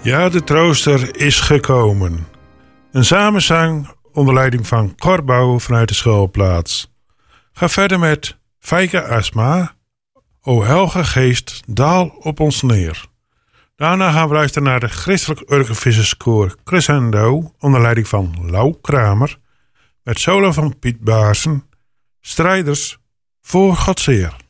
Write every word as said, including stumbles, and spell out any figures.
Ja, de trooster is gekomen. Een samenzang onder leiding van Cor vanuit de schoolplaats. Ga verder met Feike Asma. O Helge Geest, daal op ons neer. Daarna gaan we luisteren naar de Christelijk Urkenvisserskoor Crescendo onder leiding van Lau Kramer. Met solo van Piet Baarsen. Strijders voor Godseer.